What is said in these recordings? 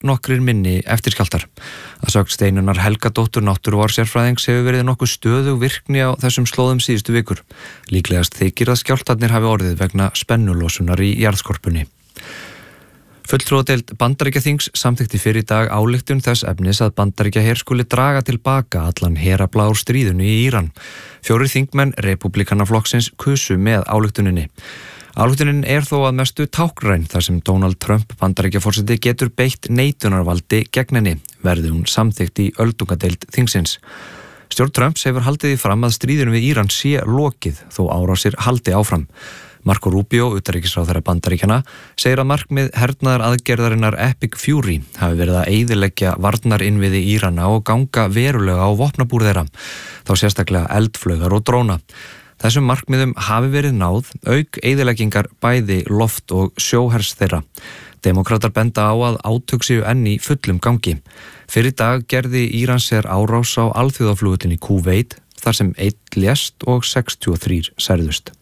nokkrir minni eftirskjálftar. Að sögn Steinunnar Helgadóttur náttúruvár-sérfræðings hefur verið nokkuð stöðug virkni á þessum slóðum síðustu vikur. Líklegast þykir að skjálftarnir hafi orðið vegna spennulosunar í jarðskorpunni. Fulltrúadeild Bandaríkjaþings samþykkti fyrr í dag ályktun þess efnis að Bandaríkjaher skuli draga til baka allan herafla úr stríðinu í Íran. 4 þingmenn repúblikanaflokksins kusu með ályktuninni. Ályktunin þó að mestu táknræn þar sem Donald Trump Bandaríkjaforseti getur beitt neitunarvaldi gegn henni, verði hún samþykkt í öldungadeild þingsins. Stjórn Trumps hefur haldið í fram að stríðinu við Íran sé lokið þó árásir haldi áfram. Marco Rubio, utanríkisráðherra Bandaríkjanna, segir að markmið hernaðar aðgerðarinnar Epic Fury hafi verið að eyðileggja varnarinnviði Írana og ganga verulega á vopnabúr þeirra, þá sérstaklega eldflaugar og dróna. Þessum markmiðum hafi verið náð, auk eyðileggingar bæði loft- og sjóhers þeirra. Demókratar benda á að átök séu enn í fullum gangi. Fyrr í dag gerði Íran sér árás á alþjóðaflugvöllinn í Kúveit, þar sem 1 lést og 63 særðust.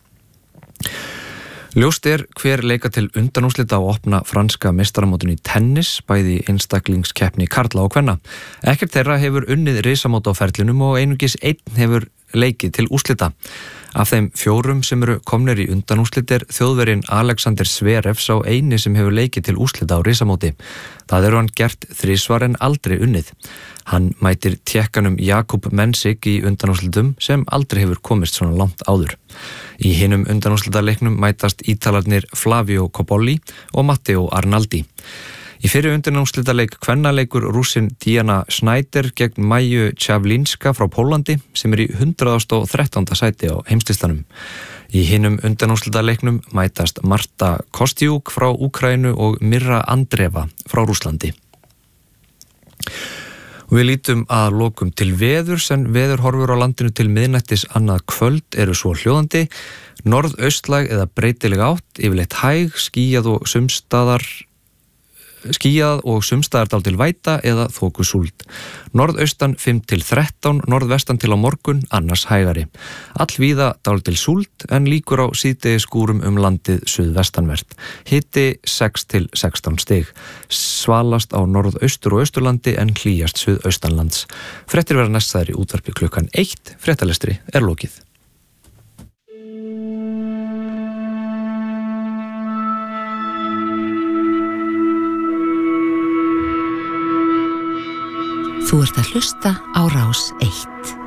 Ljóst hver leika til undanúrslita á opna franska meistaramótinu í tennis, bæði einstaklingskeppni karla og kvenna. Ekkert þeirra hefur unnið risamót á ferlinum og einungis einn hefur leikið til úrslita. Af þeim 4 sem eru komnir í undanúrslit Þjóðverjinn Alexander Zverev sá eini sem hefur leikið til úrslita á risamóti. Það hann gert 3 en aldrei unnið. Hann mætir Tékkanum Jakub Mensik í undanúrslitum sem aldrei hefur komist svona langt áður. Í hinum undanúrslitaleiknum mætast Ítalarnir Flavio Cobolli og Matteo Arnaldi. Í fyrri undanúrslitaleik kvenna leikur Rússin Diana Schneider gegn Maju Čavlinska frá Pólandi sem í 113. sæti á heimslistanum. Í hinum undanúrslitaleiknum mætast Marta Kostiuk frá Úkraínu og Mirra Andreva frá Rússlandi. Við lítum að lokum til veðurs en veðurhorfur á landinu til miðnættis annað kvöld eru svo hljóðandi. Norðaustlæg eða breytileg átt, yfirleitt hæg, skýjað og sumstaðar dálítil væta eða þokusúld. Norðaustan 5-13, norðvestan til á morgun, annars hægari. Allvíða dálítil súld en líkur á síðdegisskúrum landið suðvestanvert. Hiti 6-16 stig. Svalast á norðaustur og austurlandi en hlýjast suðaustanlands. Fréttir verða næstæðir í útvarpi klukkan 1. Fréttalestri lokið. Þú ert að hlusta á Rás 1.